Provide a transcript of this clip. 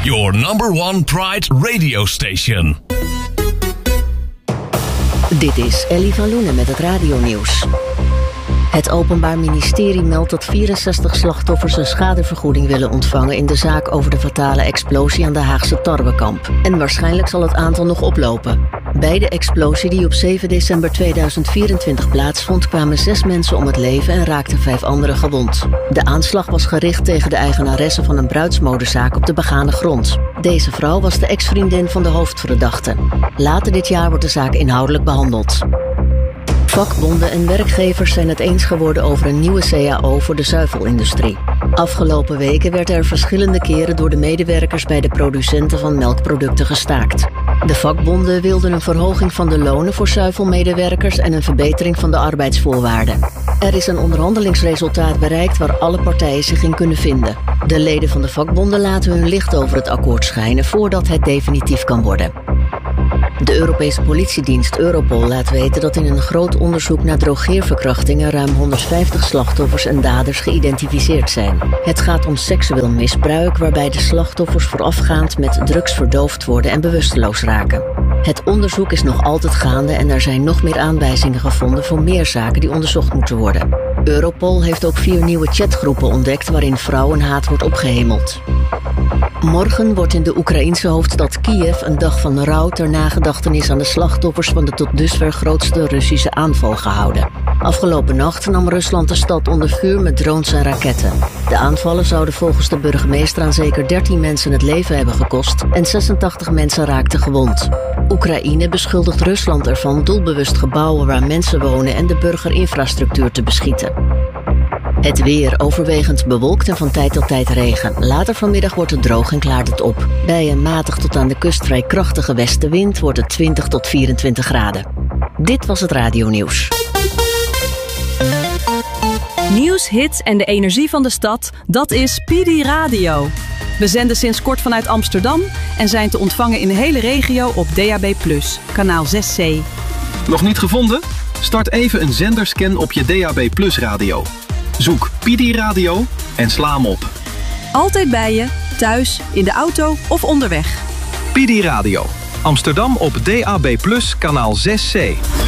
Your number one Pride radio station. Dit is Ellie van Loenen met het radionieuws. Het Openbaar Ministerie meldt dat 64 slachtoffers een schadevergoeding willen ontvangen in de zaak over de fatale explosie aan de Haagse Tarwekamp. En waarschijnlijk zal het aantal nog oplopen. Bij de explosie die op 7 december 2024 plaatsvond, kwamen 6 mensen om het leven en raakten 5 anderen gewond. De aanslag was gericht tegen de eigenaresse van een bruidsmodezaak op de begane grond. Deze vrouw was de ex-vriendin van de hoofdverdachte. Later dit jaar wordt de zaak inhoudelijk behandeld. Vakbonden en werkgevers zijn het eens geworden over een nieuwe CAO voor de zuivelindustrie. Afgelopen weken werd er verschillende keren door de medewerkers bij de producenten van melkproducten gestaakt. De vakbonden wilden een verhoging van de lonen voor zuivelmedewerkers en een verbetering van de arbeidsvoorwaarden. Er is een onderhandelingsresultaat bereikt waar alle partijen zich in kunnen vinden. De leden van de vakbonden laten hun licht over het akkoord schijnen voordat het definitief kan worden. De Europese politiedienst Europol laat weten dat in een groot onderzoek naar drogeerverkrachtingen ruim 150 slachtoffers en daders geïdentificeerd zijn. Het gaat om seksueel misbruik waarbij de slachtoffers voorafgaand met drugs verdoofd worden en bewusteloos raken. Het onderzoek is nog altijd gaande en er zijn nog meer aanwijzingen gevonden voor meer zaken die onderzocht moeten worden. Europol heeft ook 4 nieuwe chatgroepen ontdekt waarin vrouwenhaat wordt opgehemeld. Morgen wordt in de Oekraïense hoofdstad Kiev een dag van rouw ter nagedachtenis aan de slachtoffers van de tot dusver grootste Russische aanval gehouden. Afgelopen nacht nam Rusland de stad onder vuur met drones en raketten. De aanvallen zouden volgens de burgemeester aan zeker 13 mensen het leven hebben gekost en 86 mensen raakten gewond. Oekraïne beschuldigt Rusland ervan doelbewust gebouwen waar mensen wonen en de burgerinfrastructuur te beschieten. Het weer overwegend bewolkt en van tijd tot tijd regen. Later vanmiddag wordt het droog en klaart het op. Bij een matig tot aan de kust vrij krachtige westenwind wordt het 20 tot 24 graden. Dit was het radionieuws. Nieuws, hits en de energie van de stad, dat is PD Radio. We zenden sinds kort vanuit Amsterdam en zijn te ontvangen in de hele regio op DAB+, kanaal 6C. Nog niet gevonden? Start even een zenderscan op je DAB+ radio. Zoek PD Radio en sla hem op. Altijd bij je, thuis, in de auto of onderweg. PD Radio. Amsterdam op DAB+, kanaal 6C.